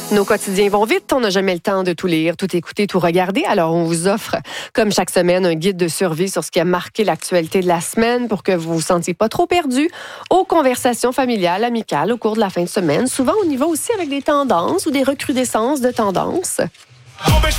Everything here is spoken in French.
Nos quotidiens vont vite, on n'a jamais le temps de tout lire, tout écouter, tout regarder. Alors, on vous offre, comme chaque semaine, un guide de survie sur ce qui a marqué l'actualité de la semaine pour que vous vous sentiez pas trop perdu aux conversations familiales, amicales au cours de la fin de semaine. Souvent, on y va aussi avec des tendances ou des recrudescences de tendances.